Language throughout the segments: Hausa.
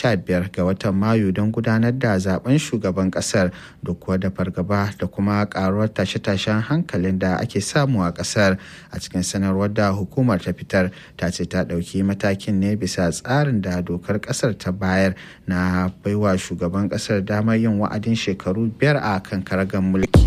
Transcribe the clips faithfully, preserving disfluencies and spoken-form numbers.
sha biyar ga watan Mayu don gudanar da zaben shugaban kasar duk kuwa da fargaba da kuma karuwar tashe-tashen hankalin da ake samu a kasar. A cikin sanarwar da hukumar ta fitar ta ce ta ɗauki matakin ne bisa tsarin da dokar kasar ta bayar na baiwa shugaban kasar damar yin wa'adin shekaru biyar a kan karagar mulki.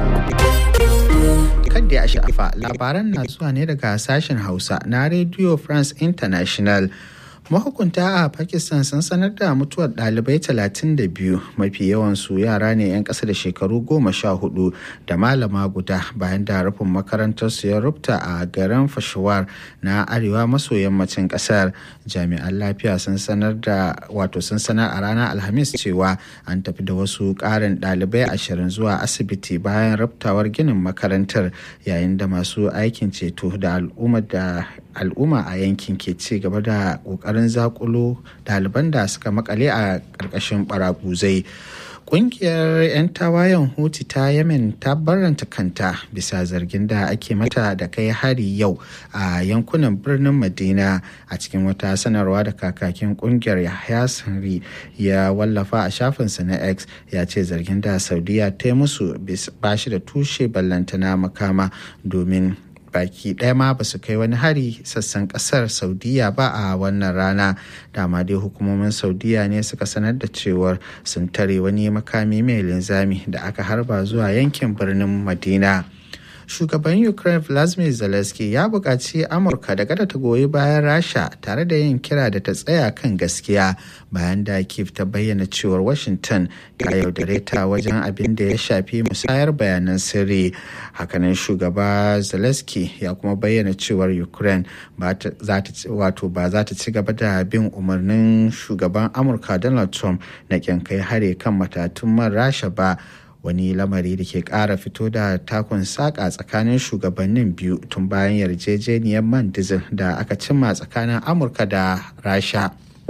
Kadda ya shafa labaran na zuwa ne daga sashen Hausa na Radio France International. Mahukunta a Pakistan sun sanar da mutuwar ɗalibai talatin da biyu, mafi yawansu yara ne 'yan ƙasa da shekaru goma sha hudu da malama guda bayan da rufin makarantarsu ya rufta a garin Peshawar na arewa maso yammacin ƙasar. Jami'an lafiya sun sanar da wato sun sanar a ranar Alhamis cewa an tafi da wasu ƙarin ɗalibai ashirin zuwa asibiti bayan ruftawar ginin makarantar, yayin da masu aikin ceto da al'umma da al'umma a yankin ke ci gaba da ƙoƙarin zakulo ɗaliban da suka makale a ƙarƙashin baraguzai. Ƙungiyar 'yan tawayen Houthi ta Yemen ta barranta kanta bisa zargin da ake mata da kai hari yau a yankunan birnin Madina. A cikin wata sanarwa da kakakin ƙungiyar Yahya Sanri ya wallafa a shafinsa na X, ya ce zargin da Saudiya ta yi musu ba shi da tushe ballantana makama, domin baki ɗaya ma ba su kai wani hari sassan ƙasar Saudiya ba a wannan rana. Dama dai hukumomin Saudiya ne suka sanar da cewar sun tare wani makami mai linzami da aka harba zuwa yankin birnin Madina. Shugaban Ukraine Volodymyr Zelensky ya buƙaci Amurka da kada ta goyi bayan Rasha, tare da yin kira da ta tsaya kan gaskiya bayan da Kyiv ta bayyana cewar Washington ta yaudare ta wajen abin da ya shafi musayar bayanan sirri. Hakanan shugaba Zelensky ya kuma bayyana cewar Ukraine ba za ta wato ba za ta ci gaba da bin umarnin shugaban Amurka Donald Trump na kyan kai hare kan matatun man Rasha ba. Wani lamari da ke ƙara fito da takun saƙa tsakanin shugabannin biyu tun bayan yarjejeniyar man dizil da aka cimma tsakanin Amurka da Rasha.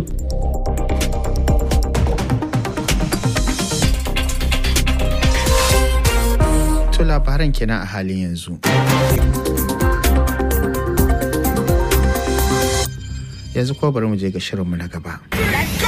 To labaran kenan a halin yanzu. Yanzu ko bari mu je ga shirinmu na gaba.